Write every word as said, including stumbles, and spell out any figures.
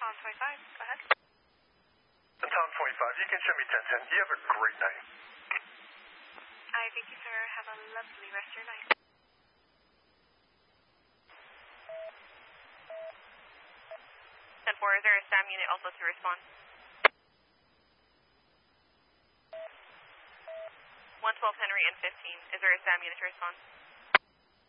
Tom twenty-five, go ahead. Tom twenty-five, you can show me ten ten. You have a great night. I thank you, sir. Have a lovely rest of your night. ten four, is there a SAM unit also to respond? one twelve Henry and fifteen, is there a SAM unit to respond?